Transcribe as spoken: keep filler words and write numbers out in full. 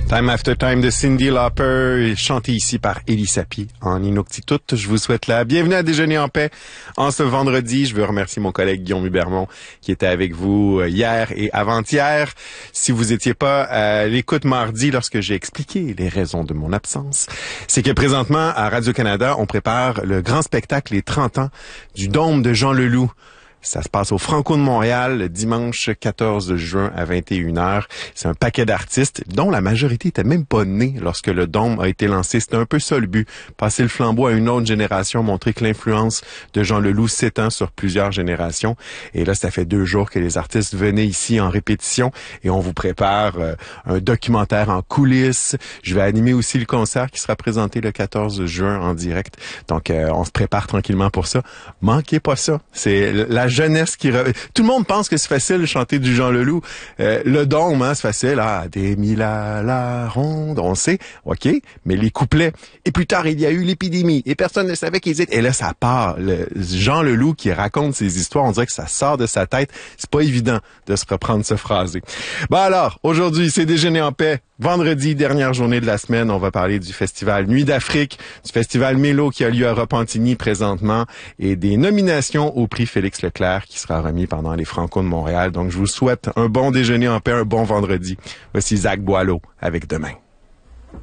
Time After Time de Cyndi Lauper, chanté ici par Elie Sapi en Inuktitut. Je vous souhaite la bienvenue à Déjeuner en paix en ce vendredi. Je veux remercier mon collègue Guillaume Hubermont qui était avec vous hier et avant-hier. Si vous étiez pas à l'écoute mardi lorsque j'ai expliqué les raisons de mon absence, c'est que présentement à Radio-Canada, on prépare le grand spectacle Les trente ans du Dôme de Jean Leloup. Ça se passe au Franco de Montréal le dimanche quatorze juin à vingt et une heures. C'est un paquet d'artistes dont la majorité était même pas née lorsque le Dôme a été lancé. C'était un peu ça le but. Passer le flambeau à une autre génération, montrer que l'influence de Jean Leloup s'étend sur plusieurs générations. Et là, ça fait deux jours que les artistes venaient ici en répétition et on vous prépare euh, un documentaire en coulisses. Je vais animer aussi le concert qui sera présenté le quatorze juin en direct. Donc, euh, on se prépare tranquillement pour ça. Manquez pas ça. C'est la jeunesse qui... Re... Tout le monde pense que c'est facile de chanter du Jean Leloup. Euh, le Dôme, hein, c'est facile. Ah, des mille à la ronde, on sait. OK, mais les couplets. Et plus tard, il y a eu l'épidémie. Et personne ne savait qu'ils étaient... Et là, ça part. Le Jean Leloup qui raconte ses histoires, on dirait que ça sort de sa tête. C'est pas évident de se reprendre ce phrasé. Bon alors, aujourd'hui, c'est Déjeuner en paix. Vendredi, dernière journée de la semaine, on va parler du festival Nuit d'Afrique, du festival Mélo qui a lieu à Repentigny présentement et des nominations au prix Félix Leclerc qui sera remis pendant les Franco de Montréal. Donc, je vous souhaite un bon déjeuner en paix, un bon vendredi. Voici Zach Boileau avec Demain.